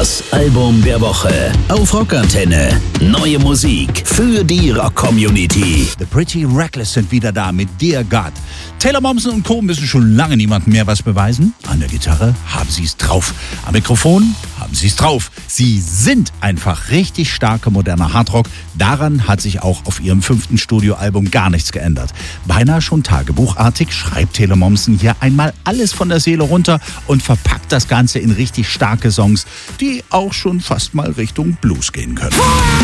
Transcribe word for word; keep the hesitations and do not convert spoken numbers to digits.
Das Album der Woche auf Rockantenne. Neue Musik für die Rock-Community. The Pretty Reckless sind wieder da mit Dear God. Taylor Momsen und Co. müssen schon lange niemandem mehr was beweisen. An der Gitarre haben sie es drauf. Am Mikrofon haben sie es drauf. Sie sind einfach richtig starke moderne Hardrock. Daran hat sich auch auf ihrem fünften Studioalbum gar nichts geändert. Beinahe schon tagebuchartig schreibt Taylor Momsen hier einmal alles von der Seele runter und verpackt das Ganze in richtig starke Songs, die auch schon fast mal Richtung Blues gehen können.